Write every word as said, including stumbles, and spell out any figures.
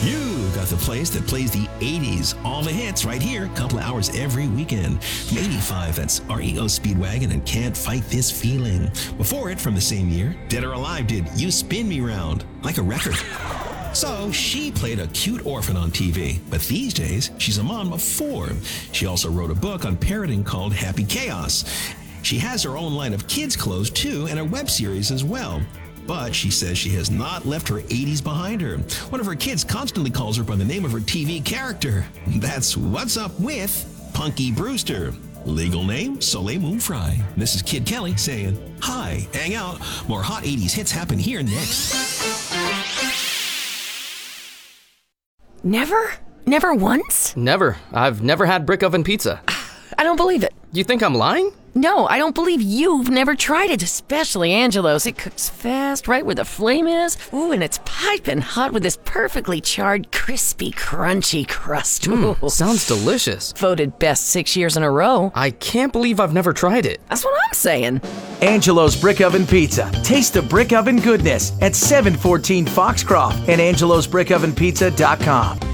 You got the place that plays the eighties, all the hits right here, couple of hours every weekend. From eighty-five, that's R E O Speedwagon and Can't Fight This Feeling. Before it, from the same year, Dead or Alive did You Spin Me Round, like a record. So she played a cute orphan on T V, but these days she's a mom of four. She also wrote a book on parenting called Happy Chaos. She has her own line of kids' clothes too, and a web series as well. But she says she has not left her eighties behind her. One of her kids constantly calls her by the name of her T V character. That's What's Up with Punky Brewster. Legal name, Soleil Moon Frye. This is Kid Kelly saying, hi, hang out. More hot eighties hits happen here next. Never? Never once? Never. I've never had brick oven pizza. I don't believe it. You think I'm lying? No, I don't believe you've never tried it, especially Angelo's. It cooks fast, right where the flame is. Ooh, and it's piping hot with this perfectly charred, crispy, crunchy crust. Ooh. Mm, sounds delicious. Voted best six years in a row. I can't believe I've never tried it. That's what I'm saying. Angelo's Brick Oven Pizza. Taste the brick oven goodness at seven fourteen Foxcroft and angelos brick oven pizza dot com.